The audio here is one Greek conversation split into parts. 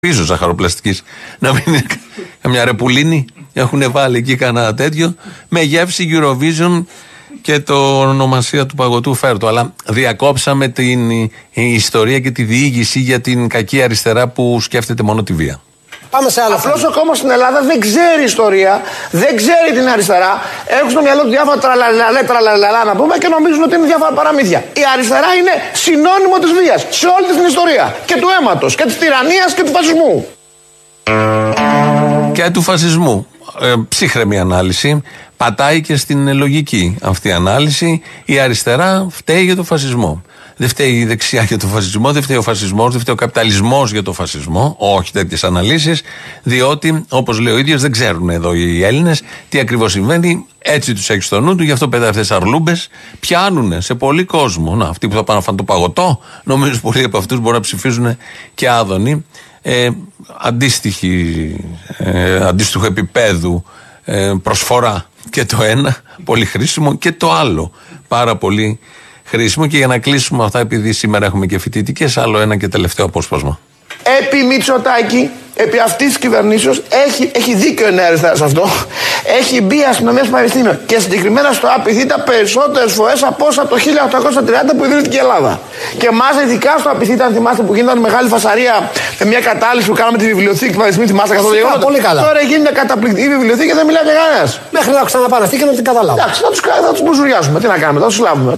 πίσω ζαχαροπλαστικής. Να μην είναι καμιά ρεπουλίνη. Έχουν βάλει εκεί κανένα τέτοιο. Με γεύση Eurovision και το ονομασία του παγωτού φέρτο. Αλλά διακόψαμε την ιστορία και τη διήγηση για την κακή αριστερά που σκέφτεται μόνο τη βία. Πάμε σε άλλο. Απλώς ο κόμμα στην Ελλάδα δεν ξέρει ιστορία, δεν ξέρει την αριστερά. Έχουν στο μυαλό του διάφορα τραλαλαλά να πούμε και νομίζουν ότι είναι διάφορα παραμύθια. Η αριστερά είναι συνώνυμο της βίας σε όλη την ιστορία. Και του αίματος, και της τυραννίας και του φασισμού. Και του φασισμού. Ψύχρεμη ανάλυση. Πατάει και στην λογική αυτή η ανάλυση. Η αριστερά φταίει για το φασισμό. Δεν φταίει η δεξιά για το φασισμό, δεν φταίει ο φασισμός, δεν φταίει ο καπιταλισμός για το φασισμό. Όχι τέτοιες αναλύσεις, διότι, όπως λέει ο ίδιος, δεν ξέρουν εδώ οι Έλληνες τι ακριβώς συμβαίνει. Έτσι τους έχει στο νου του, γι' αυτό πετάει αυτές τις αρλούμπες. Πιάνουν σε πολύ κόσμο. Να, αυτοί που θα πάνε να φάνε το παγωτό, νομίζω πολλοί από αυτούς μπορούν να ψηφίζουν και άδωνοι. Αντίστοιχο επίπεδου προσφορά και το ένα, πολύ χρήσιμο, και το άλλο, πάρα πολύ χρήσιμο. Και για να κλείσουμε αυτά, επειδή σήμερα έχουμε και φοιτητικές, άλλο ένα και τελευταίο απόσπασμα. Επί Μητσοτάκη, επί αυτής της κυβερνήσεως, έχει δίκιο η Νέα Αριστερά σε αυτό. Έχει μπει η αστυνομία στο Πανεπιστήμιο και συγκεκριμένα στο Απιθύτα περισσότερες φορές από όσα το 1830 που ιδρύθηκε η Ελλάδα. Και μάλιστα ειδικά στο Απιθύτα, αν θυμάστε, που γίνονταν μεγάλη φασαρία με μια κατάληψη που κάναμε τη βιβλιοθήκη του Πανεπιστημίου, θυμάστε καθόλου γεγονότα. Πολύ καλά. Τώρα γίνεται καταπληκτική βιβλιοθήκη και δεν μιλάει και κανένας. Μέχρι να ξαναπάνε αυτοί και να την καταλάβουν. Εντάξει, θα τους μπουζουριάσουμε. Τι να κάνουμε, θα τους λάβουμε.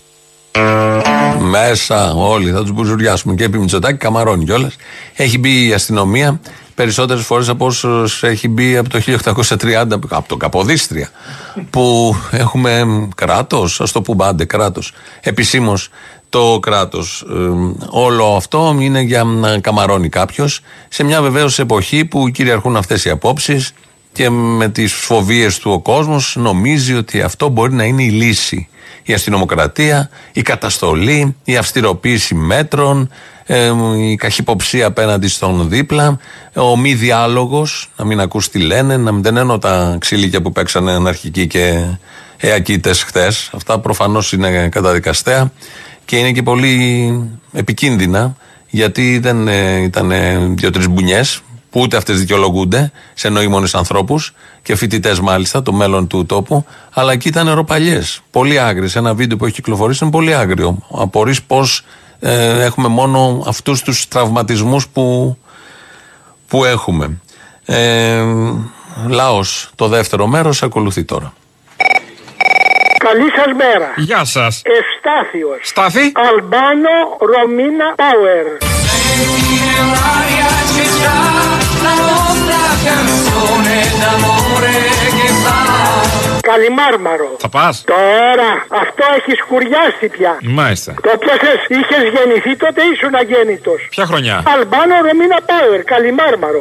Μέσα όλοι θα τους μπουζουριάσουμε. Και επί Μητσοτάκη, καμαρώνει κιόλας. Έχει μπει η αστυνομία περισσότερες φορές από όσους έχει μπει από το 1830, από το Καποδίστρια, που έχουμε κράτος, ας το πούμε άντε κράτος, επισήμως το κράτος. Όλο αυτό είναι για να καμαρώνει κάποιος σε μια βεβαίως εποχή που κυριαρχούν αυτές οι απόψεις και με τις φοβίες του ο κόσμος νομίζει ότι αυτό μπορεί να είναι η λύση. Η αστυνομοκρατία, η καταστολή, η αυστηροποίηση μέτρων, η καχυποψία απέναντι στον δίπλα, ο μη διάλογος, να μην ακούς τι λένε, να μην εννοώ τα ξύλικια που παίξανε αναρχικοί και εακίτες χτες. Αυτά προφανώς είναι καταδικαστέα και είναι και πολύ επικίνδυνα, γιατί δεν ήταν 2-3 μπουνιές που ούτε αυτές δικαιολογούνται σε νοήμονες ανθρώπους και φοιτητές μάλιστα, το μέλλον του τόπου, αλλά εκεί ήταν ροπαλιές, πολύ άγριες. Ένα βίντεο που έχει κυκλοφορήσει είναι πολύ άγριο. Απορείς πως έχουμε μόνο αυτούς τους τραυματισμούς που έχουμε. Λαός, το δεύτερο μέρος ακολουθεί τώρα. Καλή σας μέρα. Γεια σας. Ευστάθιος. Στάθη. Αλμπάνο Ρωμίνα Πάουερ. Καλιμάρμαρο. Θα πας? Τώρα αυτό έχει σκουριάσει πια. Μάλιστα. Το ποιος είχες γεννηθεί τότε ήσουν αγέννητος. Ποια χρονιά? Αλμπάνο Ρωμίνα Πάουερ, Καλιμάρμαρο.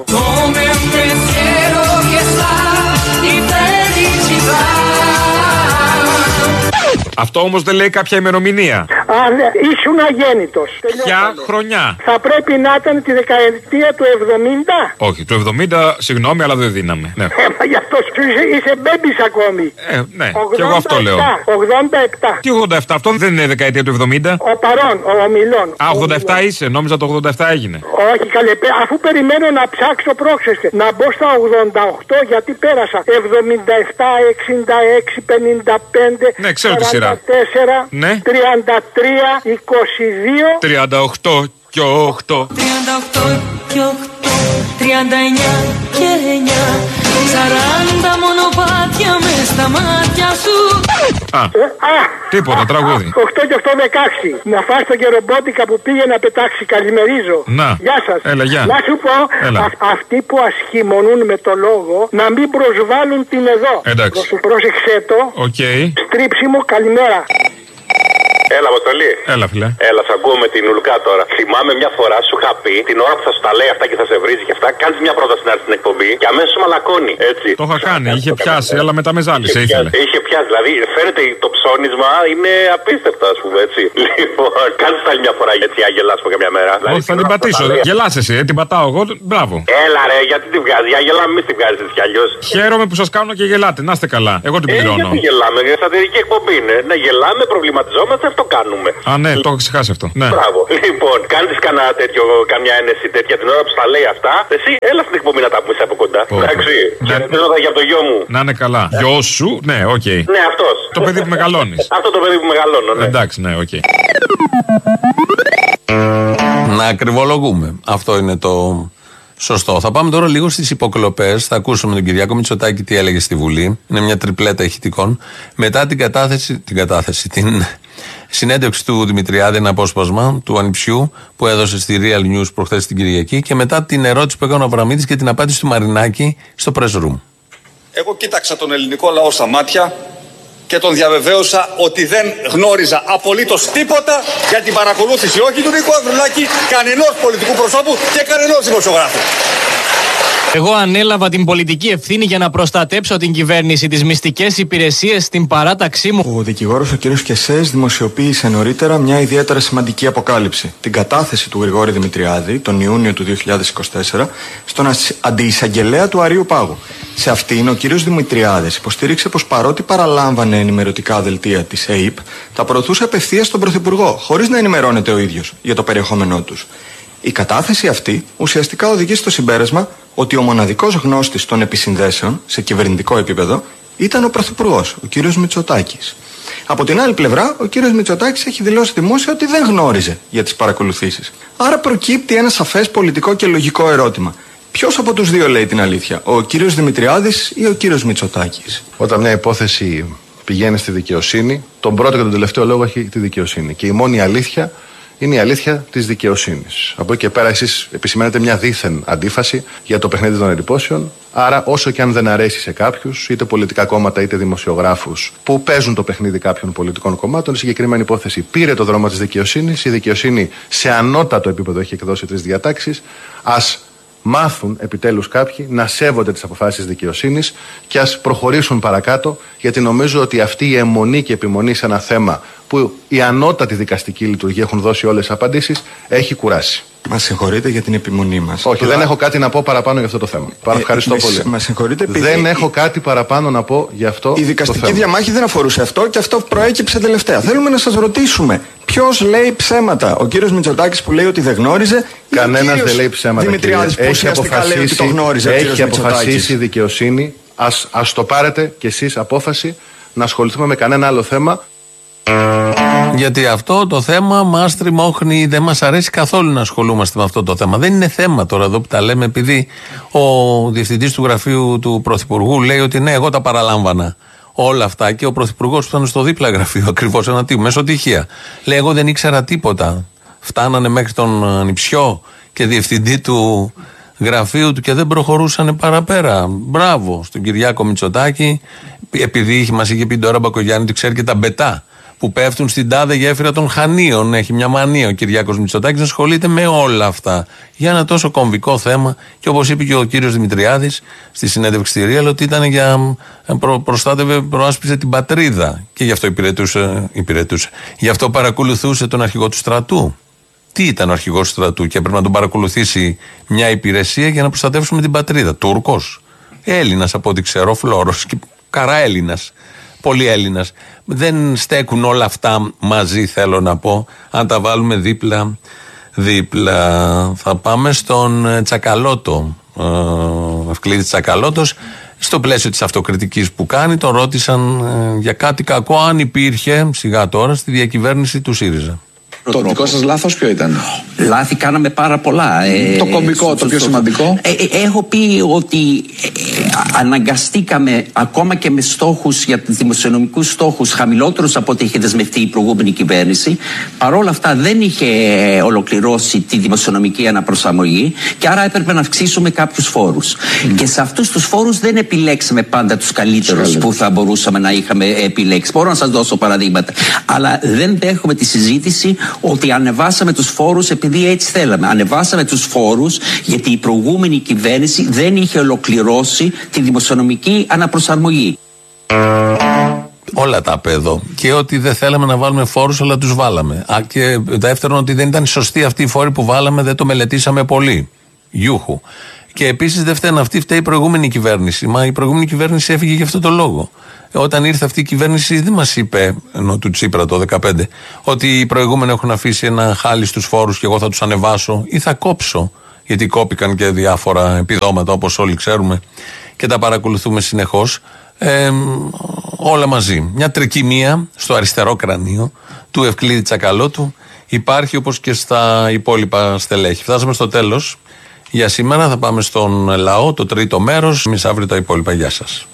Αυτό όμως δεν λέει κάποια ημερομηνία. Ναι, ήσουν αγέννητος. Ποια χρονιά? Θα πρέπει να ήταν τη δεκαετία του 70. Όχι, το 70, συγγνώμη, αλλά δεν δίναμε. Ναι, Μα γι' αυτό είσαι μπέμπης ακόμη. ναι, και εγώ αυτό λέω. 87. Τι 87, αυτό δεν είναι δεκαετία του 70. Ο παρόν, ο ομιλών. Α, 87 είσαι, νόμιζα το 87 έγινε. Όχι καλέ, αφού περιμένω να ψάξω πρόξεστε. Να μπω στα 88 γιατί πέρασα 77, 66, 55. Ναι, ξέρω τη σειρά. 44, ναι. 33, 22. 38 και 8. 38 και 8, 39 και 9. 40 μονοπάτια μες στα μάτια σου. Τίποτα, τραγούδι. 8 και 8, 16. Να φας τον κερομπότικα που πήγε να πετάξει. Καλημερίζω. Να. Γεια σας. Έλα, γεια. Να σου πω, αυτοί που ασχημονούν με το λόγο να μην προσβάλλουν την εδώ. Εντάξει. Πρόσεξε το. Στρίψιμο, καλημέρα. Έλα, Αποστολή. Έλα, φίλε. Έλα, σ' ακούω με την Ουλκά τώρα. Θυμάμαι μια φορά σου είχα πει την ώρα που θα σου τα λέει αυτά και θα σε βρίζει και αυτά, κάνει μια πρόταση να έρθει στην εκπομπή και αμέσως μαλακώνει. Έτσι. Το είχα κάνει, είχε πιάσει, αλλά μετά με ζάλισε, ήθελε. Είχε πιάσει, δηλαδή φαίνεται το ψώνισμα είναι απίστευτο, α πούμε έτσι. Λοιπόν, κάνει τα άλλη μια φορά γιατί άγελα, α πούμε, καμιά μέρα. Όχι, θα την πατήσω. Γελάς εσύ, την πατάω εγώ, μπράβο. Έλα, ρε, γιατί τη βγάζει, για γελάμε, εμεί τη βγάζει έτσι κι αλλιώ. Χαίρομαι που σα κάνω και γελάτε, να είστε καλά. Εγώ την πληρώνω. Γιατί γελάμε, σατυρική εκπομπή είναι. Να γελάμε, προβληματιζόμαστε, αυτό αυτό κάνουμε. Α, ναι, το έχω ξεχάσει αυτό. Ναι. Μπράβο. Λοιπόν, κάνεις καμιά ένεση τέτοια την ώρα που στα λέει αυτά. Εσύ, έλα στην εκπομπή να τα πούμε από κοντά. Εντάξει. Χαιρετίζοντα για το γιο μου. Να είναι καλά. Γιο σου, ναι, οκ. Ναι, αυτός. Το παιδί που μεγαλώνεις. Αυτό το παιδί που μεγαλώνω, ναι. Εντάξει, ναι, οκ. Να ακριβολογούμε. Αυτό είναι το σωστό. Θα πάμε τώρα λίγο στις υποκλοπές. Θα ακούσουμε τον Κυριάκο Μητσοτάκη τι έλεγε στη Βουλή. Είναι μια τριπλέτα ηχητικών. Μετά την συνέντευξη του Δημητριάδη, ένα απόσπασμα του Ανιψιού που έδωσε στη Real News προχθές την Κυριακή, και μετά την ερώτηση που έκανε ο Αβραμίδης και την απάντηση του Μαρινάκη στο press room. Εγώ κοίταξα τον ελληνικό λαό στα μάτια και τον διαβεβαίωσα ότι δεν γνώριζα απολύτως τίποτα για την παρακολούθηση όχι του Νίκου Ανδρουλάκη, κανενός πολιτικού προσώπου και κανενός δημοσιογράφου. Εγώ ανέλαβα την πολιτική ευθύνη για να προστατέψω την κυβέρνηση, τις μυστικές υπηρεσίες, στην παράταξή μου. Ο δικηγόρος ο κ. Κεσές δημοσιοποίησε νωρίτερα μια ιδιαίτερα σημαντική αποκάλυψη. Την κατάθεση του Γρηγόρη Δημητριάδη τον Ιούνιο του 2024 στον αντιεισαγγελέα του Αρείου Πάγου. Σε αυτήν ο κ. Δημητριάδης υποστήριξε πως παρότι παραλάμβανε ενημερωτικά δελτία της ΑΕΠ, τα προωθούσε απευθείας στον Πρωθυπουργό, χωρίς να ενημερώνεται ο ίδιος για το περιεχόμενό τους. Η κατάθεση αυτή ουσιαστικά οδηγεί στο συμπέρασμα ότι ο μοναδικός γνώστης των επισυνδέσεων σε κυβερνητικό επίπεδο ήταν ο Πρωθυπουργός, ο κύριος Μητσοτάκης. Από την άλλη πλευρά, ο κύριος Μητσοτάκης έχει δηλώσει δημόσια ότι δεν γνώριζε για τις παρακολουθήσεις. Άρα προκύπτει ένα σαφές πολιτικό και λογικό ερώτημα. Ποιος από τους δύο λέει την αλήθεια, ο κύριος Δημητριάδης ή ο κύριος Μητσοτάκης? Όταν μια υπόθεση πηγαίνει στη δικαιοσύνη, τον πρώτο και τον τελευταίο λόγο έχει τη δικαιοσύνη. Και η μόνη αλήθεια είναι η αλήθεια της δικαιοσύνης. Από εκεί και πέρα, εσείς επισημαίνετε μια δίθεν αντίφαση για το παιχνίδι των εντυπώσεων. Άρα, όσο και αν δεν αρέσει σε κάποιους, είτε πολιτικά κόμματα είτε δημοσιογράφους, που παίζουν το παιχνίδι κάποιων πολιτικών κομμάτων, η συγκεκριμένη υπόθεση πήρε το δρόμο της δικαιοσύνης. Η δικαιοσύνη σε ανώτατο επίπεδο έχει εκδώσει 3 διατάξεις. Ας μάθουν επιτέλους κάποιοι να σέβονται τις αποφάσεις της δικαιοσύνης και ας προχωρήσουν παρακάτω, γιατί νομίζω ότι αυτή η αιμονή και επιμονή σε ένα θέμα που οι ανώτατοι δικαστικοί λειτουργοί έχουν δώσει όλες τις απαντήσεις έχει κουράσει. Μας συγχωρείτε για την επιμονή μας. Όχι, δεν έχω κάτι να πω παραπάνω για αυτό το θέμα. Ευχαριστώ πολύ. Μας συγχωρείτε, δεν έχω κάτι παραπάνω να πω για αυτό το θέμα. Η δικαστική διαμάχη δεν αφορούσε αυτό και αυτό προέκυψε τελευταία. Θέλουμε να σας ρωτήσουμε, ποιος λέει ψέματα? Ο κύριος Μητσοτάκης που λέει ότι δεν γνώριζε? Κανένας δεν λέει ψέματα. Δημητριάδης που ουσιαστικά λέει ότι το γνώριζε? Έχει αποφασίσει η δικαιοσύνη. Ας το πάρετε κι εσείς απόφαση να ασχοληθούμε με κανένα άλλο θέμα. Γιατί αυτό το θέμα μας τριμώχνει, δεν μας αρέσει καθόλου να ασχολούμαστε με αυτό το θέμα. Δεν είναι θέμα τώρα εδώ που τα λέμε, επειδή ο διευθυντής του γραφείου του Πρωθυπουργού λέει ότι ναι, εγώ τα παραλάμβανα όλα αυτά, και ο Πρωθυπουργός που ήταν στο δίπλα γραφείο, ακριβώς ένα τύπο, μέσω τυχαία, λέει εγώ δεν ήξερα τίποτα. Φτάνανε μέχρι τον Ανιψιό και διευθυντή του γραφείου του και δεν προχωρούσαν παραπέρα. Μπράβο στον Κυριάκο Μητσοτάκη, επειδή μας είχε πει τώρα Μπακογιάννη ότι ξέρει και τα μπετά που πέφτουν στην τάδε γέφυρα των Χανίων. Έχει μια μανία ο Κυριάκος Μητσοτάκης να ασχολείται με όλα αυτά για ένα τόσο κομβικό θέμα. Και όπως είπε και ο κύριος Δημητριάδης στη συνέντευξη στη Real, ότι ήταν για προάσπιζε την πατρίδα και γι' αυτό υπηρετούσε. Γι' αυτό παρακολουθούσε τον αρχηγό του στρατού. Τι ήταν ο αρχηγός του στρατού και έπρεπε να τον παρακολουθήσει μια υπηρεσία για να προστατεύσουμε την πατρίδα? Τούρκος, Έλληνας από ό,τι ξέρω, Φλόρος, και καρά Έλληνας. Πολύ Έλληνας. Δεν στέκουν όλα αυτά μαζί, θέλω να πω, αν τα βάλουμε δίπλα. Θα πάμε στον Τσακαλώτο. Ευκλήδη Τσακαλώτος, στο πλαίσιο της αυτοκριτικής που κάνει, τον ρώτησαν για κάτι κακό, αν υπήρχε, σιγά τώρα, στη διακυβέρνηση του ΣΥΡΙΖΑ. Το δικό σας λάθος ποιο ήταν? Λάθη κάναμε πάρα πολλά. Το κομβικό, το πιο σημαντικό. Έχω πει ότι αναγκαστήκαμε ακόμα και με στόχους, για τους δημοσιονομικούς στόχους χαμηλότερους από ό,τι είχε δεσμευτεί η προηγούμενη κυβέρνηση. Παρόλα αυτά δεν είχε ολοκληρώσει τη δημοσιονομική αναπροσαρμογή και άρα έπρεπε να αυξήσουμε κάποιους φόρους. Και σε αυτούς τους φόρους δεν επιλέξαμε πάντα τους καλύτερους που θα μπορούσαμε να είχαμε επιλέξει. Μπορώ να σας δώσω παραδείγματα. Αλλά δεν δέχομαι τη συζήτηση ότι ανεβάσαμε τους φόρους επειδή έτσι θέλαμε. Ανεβάσαμε τους φόρους γιατί η προηγούμενη κυβέρνηση δεν είχε ολοκληρώσει τη δημοσιονομική αναπροσαρμογή. Όλα τα παιδό. Και ότι δεν θέλαμε να βάλουμε φόρους, αλλά τους βάλαμε. Και δεύτερον, ότι δεν ήταν σωστή αυτή η φόρη που βάλαμε, δεν το μελετήσαμε πολύ. Γιούχου. Και επίσης δεν φταίνε αυτοί, φταίει η προηγούμενη κυβέρνηση. Μα η προηγούμενη κυβέρνηση έφυγε για αυτό το λόγο. Όταν ήρθε αυτή η κυβέρνηση, δεν μας είπε, ενώ του Τσίπρα το 2015, ότι οι προηγούμενοι έχουν αφήσει ένα χάλι στους φόρους και εγώ θα τους ανεβάσω ή θα κόψω. Γιατί κόπηκαν και διάφορα επιδόματα, όπως όλοι ξέρουμε και τα παρακολουθούμε συνεχώς. Όλα μαζί. Μια τρικυμία στο αριστερό κρανίο του Ευκλήδη Τσακαλώτου υπάρχει, όπως και στα υπόλοιπα στελέχη. Φτάσαμε στο τέλος για σήμερα. Θα πάμε στον λαό, το τρίτο μέρος. Εμείς αύριο τα υπόλοιπα. Γεια σας.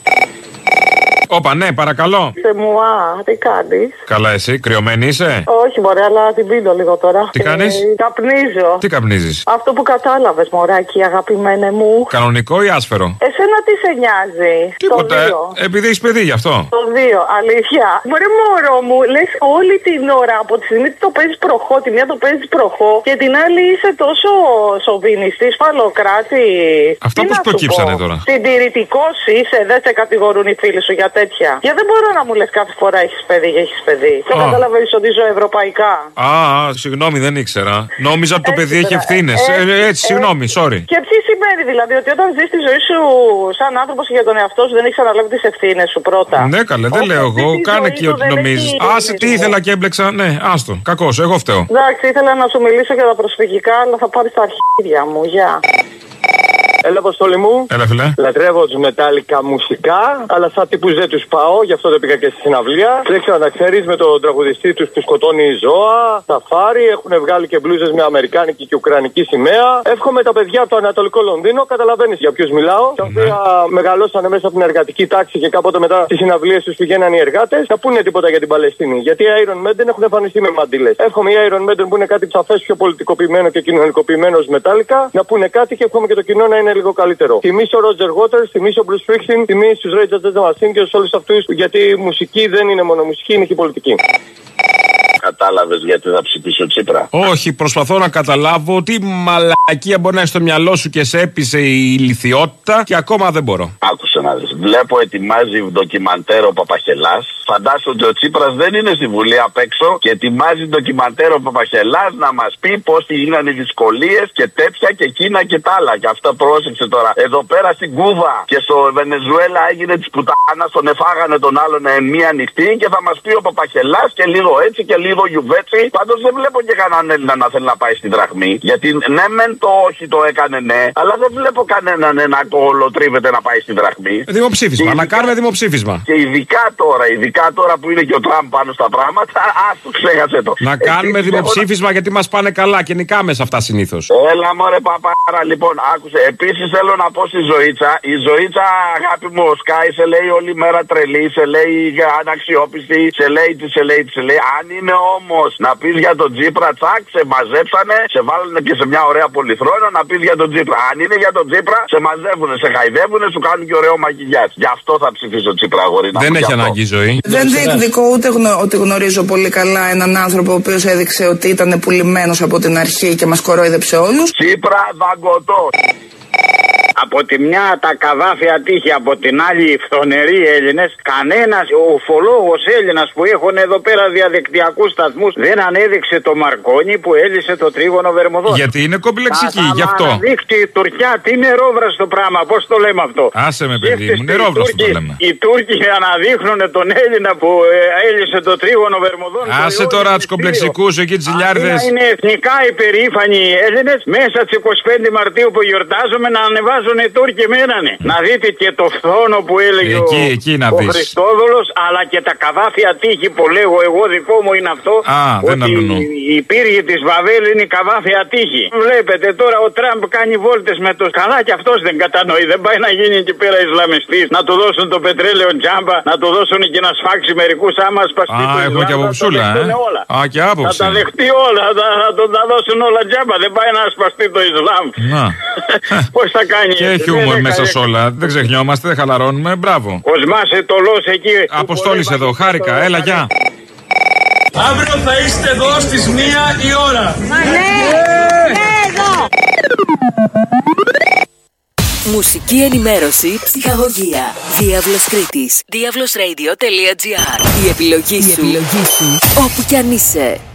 Όπα, ναι, παρακαλώ. Μουά, τι κάνεις? Καλά, εσύ, κρυωμένη είσαι? Όχι, μωρέ, αλλά την πίνω λίγο τώρα. Τι κάνεις? Καπνίζω. Τι καπνίζεις? Αυτό που κατάλαβες, μωράκι, αγαπημένε μου. Κανονικό ή άσφαιρο? Εσένα τι σε νοιάζει? Τίποτα. Επειδή έχεις παιδί γι' αυτό. Το 2, αλήθεια. Μωρέ, μωρό μου, λες όλη την ώρα από τη στιγμή που το παίζεις προχώ, τη μία το παίζεις προχώ και την άλλη είσαι τόσο σοβινιστής, φαλοκράτη. Αυτά πώς προκύψανε τώρα? Συντηρητικός είσαι, δεν σε κατηγορούν οι φίλοι σου για τέτοια. Για δεν μπορώ να μου λες κάθε φορά έχεις παιδί και έχεις παιδί. Το καταλαβαίνεις ότι ζω ευρωπαϊκά. Συγγνώμη, δεν ήξερα. Νόμιζα ότι το παιδί έχει ευθύνες. Έτσι, συγγνώμη, sorry. Και τι σημαίνει δηλαδή, ότι όταν ζεις τη ζωή σου σαν άνθρωπος και για τον εαυτό σου δεν έχεις αναλάβει τις ευθύνες σου πρώτα? Ναι, καλέ, δεν λέω εγώ. Κάνε και ό,τι νομίζεις. Άσε τι ήθελα και έμπλεξα. Ναι, άστο. Κακός, εγώ φταίω. Εντάξει, ήθελα να σου μιλήσω για τα προσφυγικά, αλλά θα πάρεις τα αρχίδια μου. Γεια. Έλα, Αποστόλη μου. Έλα, φιλέ. Λατρεύω τους μετάλλικα μουσικά, αλλά σαν τύπους δεν τους πάω, γι' αυτό δεν πήγα και στη συναυλία. Δεν ξέρω να ξέρεις, με τον τραγουδιστή τους που σκοτώνει ζώα, σαφάρι, έχουν βγάλει και μπλούζες με αμερικάνικη και ουκρανική σημαία. Εύχομαι τα παιδιά από το Ανατολικό Λονδίνο, καταλαβαίνεις για ποιους μιλάω, τα οποία μεγαλώσανε μέσα από την εργατική τάξη και κάποτε μετά στις συναυλίες τους πηγαίναν οι εργάτες, να πούνε τίποτα για την Παλαιστίνη. Γιατί οι Iron Maiden έχουν εμφανιστεί με μαντήλες. Εύχομαι οι Iron Maiden που είναι κάτι σαφές πιο πολιτικοποιημένο και κοινωνικοποιημένο μετάλλικα να πούνε κάτι και εύχομαι και το κοινό να είναι λίγο καλύτερο. Τιμήσω ο Roger Waters, τιμήσω ο Bruce Springsteen, τιμήσω τους Rage Against the Machine και όλους αυτούς, γιατί η μουσική δεν είναι μόνο μουσική, είναι και πολιτική. Κατάλαβες γιατί θα ψηφίσω Τσίπρα? Όχι, προσπαθώ να καταλάβω τι μαλακία μπορεί να έχει στο μυαλό σου και σε έπεισε η ηλιθιότητα και ακόμα δεν μπορώ. Άκουσε να δεις. Βλέπω ετοιμάζει ντοκιμαντέρ ο Παπαχελάς. Φαντάσου ότι ο Τσίπρας δεν είναι στη Βουλή απ' έξω και ετοιμάζει ντοκιμαντέρ ο Παπαχελάς να μας πει πώς γίνανε οι δυσκολίες και τέτοια και εκείνα και τα άλλα. Και αυτό πρόσεξε τώρα. Εδώ πέρα στην Κούβα και στο Βενεζουέλα έγινε της πουτάνας, τον εφάγανε τον άλλον μία νυχτή και θα μας πει ο Παπαχελάς και λίγο έτσι και λίγο γιουβέτσι. Πάντως δεν βλέπω και κανέναν Έλληνα να θέλει να πάει στη δραχμή. Γιατί ναι, μεν το όχι το έκανε ναι, αλλά δεν βλέπω κανέναν να κολοτρίβεται να πάει στη δραχμή. Δημοψήφισμα, να κάνουμε δημοψήφισμα. Και ειδικά τώρα που είναι και ο Τραμπ πάνω στα πράγματα, το ξέχασε το. Να κάνουμε δημοψήφισμα γιατί μας πάνε καλά και νικάμε σε αυτά συνήθως. Έλα μωρέ παπάρα, λοιπόν, άκουσε. Επίσης θέλω να πω στη Ζωήτσα. Η Ζωήτσα, αγάπη μου, ο Σκάι σε λέει όλη μέρα τρελή, σε λέει αναξιόπιστη, σε λέει. Αν είναι όμως να πεις για τον Τσίπρα, τσακ, σε μαζέψανε, σε βάλανε και σε μια ωραία πολυθρόνα να πεις για τον Τσίπρα. Αν είναι για τον Τσίπρα, σε μαζεύουνε, σε χαϊδεύουνε, σου κάνουν και ωραίο μακιγιάζ. Γι' αυτό θα ψηφίσω Τσίπρα, αγόρι. Δεν έχει ανάγκη η ζωή. Δεν διεκδικώ ούτε ότι γνωρίζω πολύ καλά έναν άνθρωπο ο οποίος έδειξε ότι ήταν πουλημένος από την αρχή και μας κορόιδεψε όλους. Τσίπρα δαγκωτό. Από τη μια τα καδάφια τύχη, από την άλλη οι φθονεροί Έλληνες. Κανένας ουφολόγος Έλληνας που έχουν εδώ πέρα διαδικτυακούς σταθμούς δεν ανέδειξε το Μαρκόνι που έλυσε το τρίγωνο Βερμουδών. Γιατί είναι κομπλεξική, γι' αυτό. Θα αναδείξει η Τουρκιά, τι νερόβραστο πράγμα, πώς το λέμε αυτό. Άσε με παιδί μου, νερόβραστο το λέμε. Οι Τούρκοι αναδείχνουν τον Έλληνα που έλυσε το τρίγωνο Βερμουδών. Άσε τώρα τους κομπλεξικούς εκεί τις ζηλιάρδες. Είναι εθνικά υπερήφανοι οι Έλληνες μέσα στις 25 Μαρτίου που γιορτάζουμε να ανεβάζουν οι Τούρκοι μένανε. Να δείτε και το φθόνο που έλεγε ο Χριστόδουλος, αλλά και τα καδάφια τείχη που λέγω εγώ, δικό μου είναι αυτό. Ότι η πύργη της Βαβέλ είναι η καδάφια τείχη. Βλέπετε τώρα ο Τραμπ κάνει βόλτες με το καλά και αυτός δεν κατανοεί. Δεν πάει να γίνει εκεί πέρα Ισλαμιστής, να του δώσουν το πετρέλαιο τζάμπα, να του δώσουν και να σφάξει μερικούς άμα σπαστεί το Ισλάμ. Έχω και αποψούλα, και άποψη. Θα τα δεχτεί όλα, θα τα δώσουν όλα τζάμπα. Δεν πάει να σπαστεί το Ισλάμ. Πώς θα κάνει? Και έχει χιούμορ μέσα σ' όλα. Δεν ξεχνιόμαστε, δεν χαλαρώνουμε. Μπράβο. Κοσμάσαι το λος εκεί. Αποστόλης εδώ, χάρηκα. Έλα, γεια. Αύριο θα είστε εδώ στις 1 η ώρα. Εδώ. Μουσική ενημέρωση, ψυχαγωγία. Διάβλος Κρήτης. Diavlosradio.gr. Η επιλογή σου. Όπου κι αν είσαι.